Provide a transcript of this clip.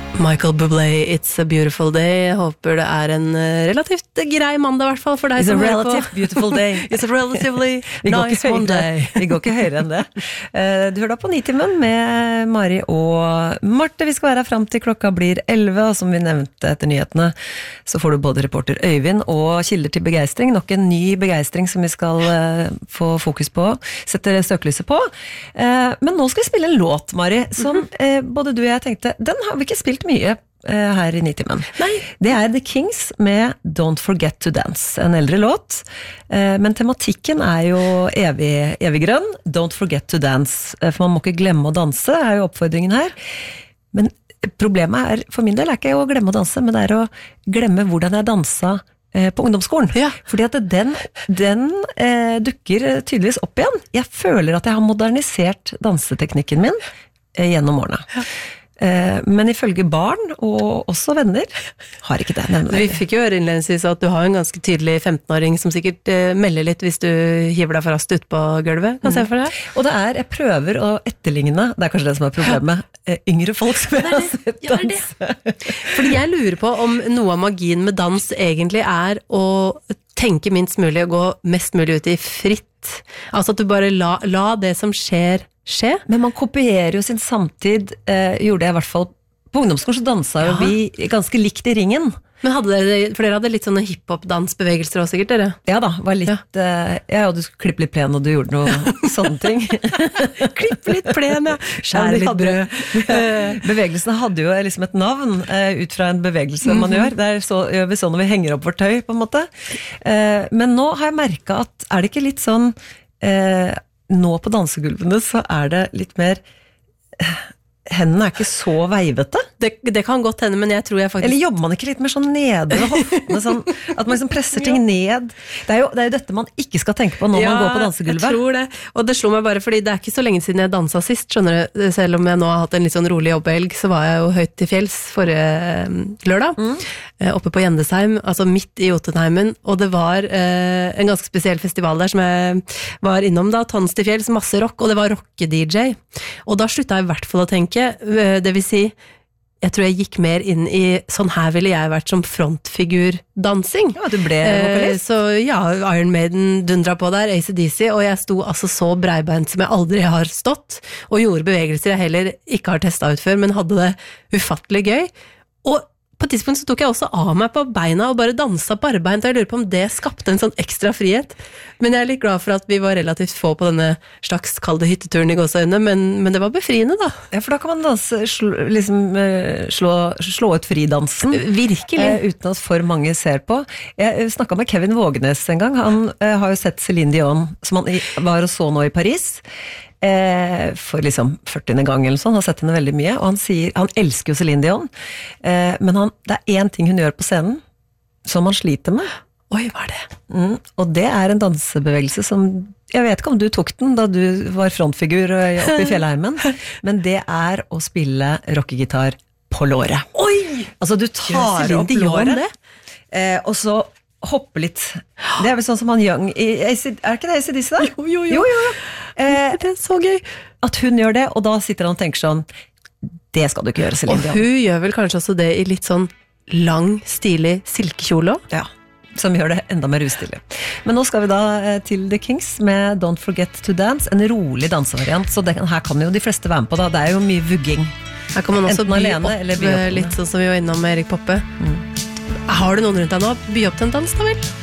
Michael Bublé, It's a Beautiful Day. Jeg håper det en relativt grei mandag I hvert fall for deg It's som a hører på. relative beautiful day. It's a relatively Vi går nice ikke Monday. Vi går ikke høyere enn det. Du hører da på Nitimen med Mari og Marte. Vi skal være her frem til klokka blir 11, og som vi nevnte etter nyhetene, så får du både reporter Øyvind og kilder til begeistring. Nok en ny begeistring som vi skal få fokus på, sette støkelyset på. Men nå skal vi spille en låt, Mari, som både du og jeg tenkte, den har vi ikke spilt mye her I Nitimen. Nei. Det The Kings med Don't Forget to Dance, en eldre låt, men tematikken jo evig grønn. Don't forget to dance, for man må ikke glemme å danse, jo oppfordringen her. Men problemet for min del ikke å glemme å danse, men det å glemme hvordan jeg dansa på ungdomsskolen. Ja. Fordi at den dukker tydeligvis opp igjen. Jeg føler at jeg har modernisert danseteknikken min gjennom årene. Ja. Men ifølge barn og også venner har ikke det nevnt. Vi fikk jo høre innledningsvis at du har en ganske tydelig 15-åring som sikkert melder litt hvis du hiver deg for raskt ut på gulvet. Kan se for deg. Og jeg prøver å etterligne, det kanskje det som problemet, yngre folk som jeg har sett danse. Fordi jeg lurer på om noe av magien med dans egentlig å tenke minst mulig og gå mest mulig ut I fritt. Altså at du bare la det som skje. Men man kopierer jo sin samtid, gjorde jeg I hvert fall på ungdomsskolen, så dansa jo vi ganske likt I ringen. Men for dere hadde litt sånne hiphop-dansbevegelser også sikkert, dere? Ja da, var litt, du skulle klippe litt plen og du gjorde noe sånne ting. Klippe litt plen, skjære litt brød. Bevegelsene hadde jo liksom et navn ut fra en bevegelse man gjør. Gjør vi sånn når vi henger opp vårt tøy, på en måte. Men nå har jeg merket at, det ikke litt sånn, nå på dansegulvene så det litt mer hendene ikke så veivete. Det kan godt hende, men jeg tror jeg faktisk... Eller jobber man ikke litt mer sånn nede ved hoftene, sånn, at man liksom presser ting ned? Det jo dette man ikke skal tenke på når man går på dansegulvet. Jeg tror det. Og det slo meg bare, fordi det ikke så lenge siden jeg danset sist, skjønner du, selv om jeg nå har hatt en litt sånn rolig jobbhelg, så var jeg jo høyt til fjells forrige lørdag, oppe på Gjendesheim, altså midt I Jotunheimen, og det var en ganske spesiell festival der som jeg var innom da, Tons til fjells, masse rock, og det var rocke-DJ. Og da sluttet jeg I hvert fall å tenke, det vil si, jeg tror jeg gikk mer inn I sånn her ville jeg vært som frontfigur-dansing. Ja, du ble vokalist. Så ja, Iron Maiden dundra på der, AC/DC, og jeg sto altså så breibeint som jeg aldri har stått, og gjorde bevegelser jeg heller ikke har testet ut før, men hadde det ufattelig gøy. Og på et tidspunkt så tok jeg også av meg på beina og bare danset på arbeid, og jeg lurer på om det skapte en sånn ekstra frihet. Men jeg litt glad for at vi var relativt få på denne slags kalde hytteturen I gåseøyne, men det var befriende da. Ja, for da kan man danse, slå ut fridansen. Virkelig. Uten at for mange ser på. Jeg snakket med Kevin Vågenes en gang, han har jo sett Céline Dion, som han var og så nå I Paris, for liksom 40. gang eller sånn, har sett henne veldig mye, og han sier, han elsker jo Céline Dion, men det en ting hun gjør på scenen, som han sliter med. Oi, hva det? Og det en dansebevegelse som, jeg vet ikke om du tok den da du var frontfigur oppe I fjellheimen, men det å spille rockegitar på låret. Oi! Altså du tar opp låret, og så hoppe litt. Det vel sånn som han Young ikke det AC/DC da? Jo. Det så gøy. At hun gjør det, og da sitter han og tenker sånn, det skal du ikke gjøre, Céline Dion. Og hun gjør vel kanskje også det I litt sånn lang, stilig silkekjole også? Ja, som gjør det enda mer ustilig. Men nå skal vi da til The Kings med Don't Forget to Dance, en rolig dansevariant, så her kan jo de fleste være med på da. Det jo mye vugging. Her kan man også enten by alene, opp, eller by opp litt sånn som vi var innom med Erik Poppe. Har du noen rundt deg nå? By opp til en dans da vel?